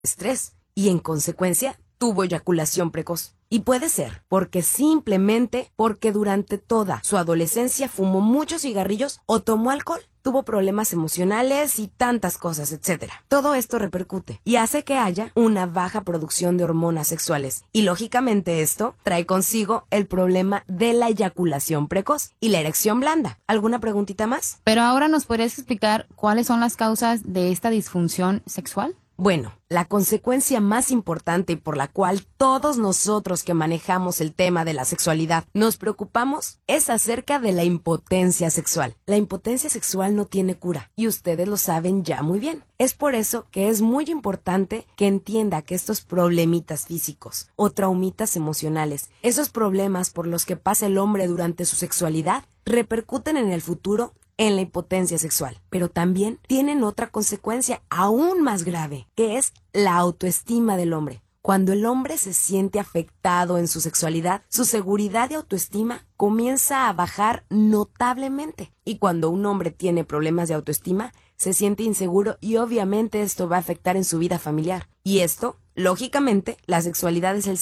estrés y en consecuencia tuvo eyaculación precoz. Y puede ser porque durante toda su adolescencia fumó muchos cigarrillos o tomó alcohol, tuvo problemas emocionales y tantas cosas, etc. Todo esto repercute y hace que haya una baja producción de hormonas sexuales. Y lógicamente esto trae consigo el problema de la eyaculación precoz y la erección blanda. ¿Alguna preguntita más? Pero ahora nos podrías explicar cuáles son las causas de esta disfunción sexual. Bueno, la consecuencia más importante y por la cual todos nosotros que manejamos el tema de la sexualidad nos preocupamos es acerca de la impotencia sexual. La impotencia sexual no tiene cura y ustedes lo saben ya muy bien. Es por eso que es muy importante que entienda que estos problemitas físicos o traumitas emocionales, esos problemas por los que pasa el hombre durante su sexualidad, repercuten en el futuro en la impotencia sexual, pero también tienen otra consecuencia aún más grave, que es la autoestima del hombre. Cuando el hombre se siente afectado en su sexualidad, su seguridad y autoestima comienza a bajar notablemente. Y cuando un hombre tiene problemas de autoestima, se siente inseguro y obviamente esto va a afectar en su vida familiar. Y esto, lógicamente, la sexualidad es el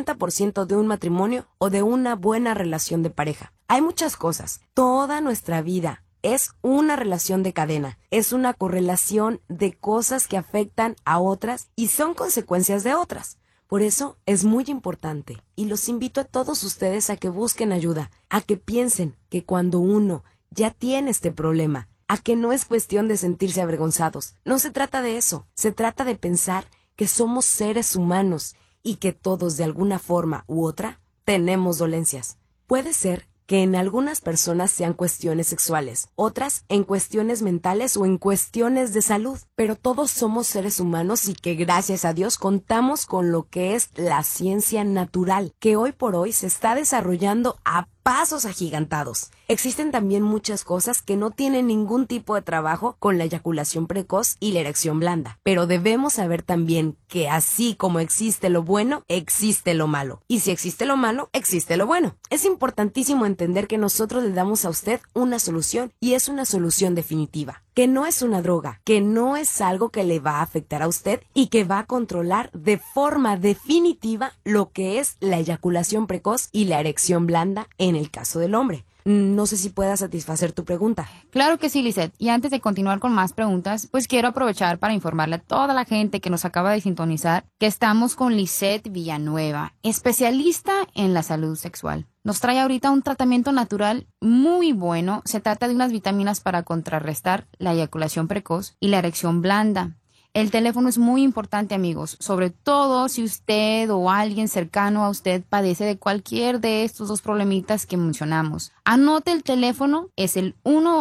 50% de un matrimonio o de una buena relación de pareja. Hay muchas cosas. Toda nuestra vida es una relación de cadena, es una correlación de cosas que afectan a otras y son consecuencias de otras. Por eso es muy importante y los invito a todos ustedes a que busquen ayuda, a que piensen que cuando uno ya tiene este problema, a que no es cuestión de sentirse avergonzados. No se trata de eso, se trata de pensar que somos seres humanos y que todos de alguna forma u otra tenemos dolencias. Puede ser que en algunas personas sean cuestiones sexuales, otras en cuestiones mentales o en cuestiones de salud, pero todos somos seres humanos y que gracias a Dios contamos con lo que es la ciencia natural, que hoy por hoy se está desarrollando a pasos agigantados. Existen también muchas cosas que no tienen ningún tipo de trabajo con la eyaculación precoz y la erección blanda, pero debemos saber también que así como existe lo bueno, existe lo malo. Y si existe lo malo, existe lo bueno. Es importantísimo entender que nosotros le damos a usted una solución y es una solución definitiva. Que no es una droga, que no es algo que le va a afectar a usted y que va a controlar de forma definitiva lo que es la eyaculación precoz y la erección blanda en el caso del hombre. No sé si pueda satisfacer tu pregunta. Claro que sí, Lisette. Y antes de continuar con más preguntas, pues quiero aprovechar para informarle a toda la gente que nos acaba de sintonizar que estamos con Lisette Villanueva, especialista en la salud sexual. Nos trae ahorita un tratamiento natural muy bueno. Se trata de unas vitaminas para contrarrestar la eyaculación precoz y la erección blanda. El teléfono es muy importante, amigos, sobre todo si usted o alguien cercano a usted padece de cualquier de estos dos problemitas que mencionamos. Anote el teléfono, es el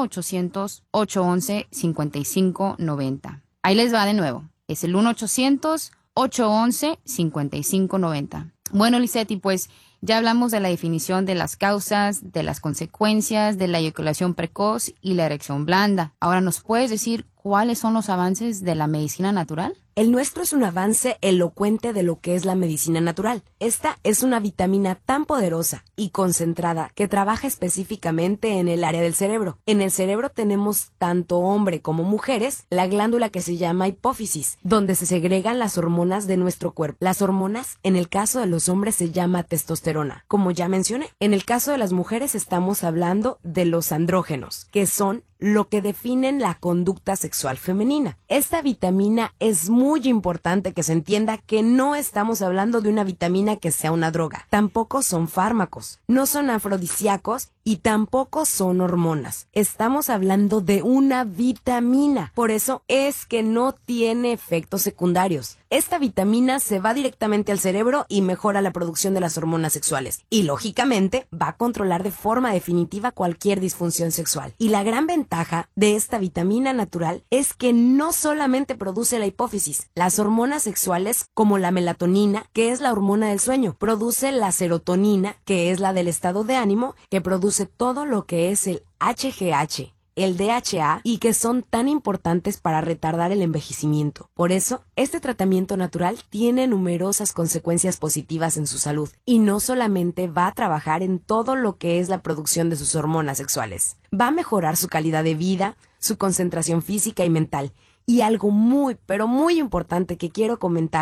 1-800-811-5590. Ahí les va de nuevo, es el 1-800-811-5590. Bueno, Lisette, pues ya hablamos de la definición de las causas, de las consecuencias de la eyaculación precoz y la erección blanda. Ahora, ¿nos puedes decir cuáles son los avances de la medicina natural? El nuestro es un avance elocuente de lo que es la medicina natural. Esta es una vitamina tan poderosa y concentrada que trabaja específicamente en el área del cerebro. En el cerebro tenemos tanto hombre como mujeres la glándula que se llama hipófisis, donde se segregan las hormonas de nuestro cuerpo. Las hormonas, en el caso de los hombres, se llama testosterona, como ya mencioné. En el caso de las mujeres estamos hablando de los andrógenos, que son lo que definen la conducta sexual femenina. Esta vitamina es muy importante que se entienda que no estamos hablando de una vitamina que sea una droga. Tampoco son fármacos, no son afrodisíacos y tampoco son hormonas. Estamos hablando de una vitamina. Por eso es que no tiene efectos secundarios. Esta vitamina se va directamente al cerebro y mejora la producción de las hormonas sexuales. Y lógicamente va a controlar de forma definitiva cualquier disfunción sexual. Y la gran ventaja de esta vitamina natural es que no solamente produce la hipófisis. Las hormonas sexuales como la melatonina, que es la hormona del sueño, produce la serotonina, que es la del estado de ánimo, que produce todo lo que es el HGH, el DHA y que son tan importantes para retardar el envejecimiento. Por eso, este tratamiento natural tiene numerosas consecuencias positivas en su salud y no solamente va a trabajar en todo lo que es la producción de sus hormonas sexuales. Va a mejorar su calidad de vida, su concentración física y mental Y algo muy, pero muy importante que quiero comentar